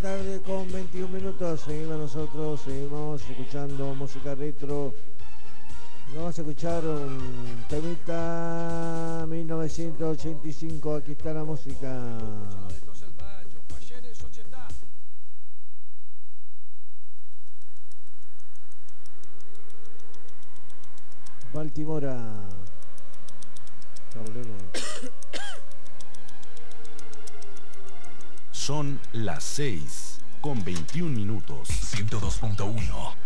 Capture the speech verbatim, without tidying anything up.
tarde con veintiún minutos. Seguimos nosotros, seguimos escuchando música retro. Vamos a escuchar un temita mil novecientos ochenta y cinco. Aquí está la música. Baltimora. Son las seis con veintiún minutos. ciento dos punto uno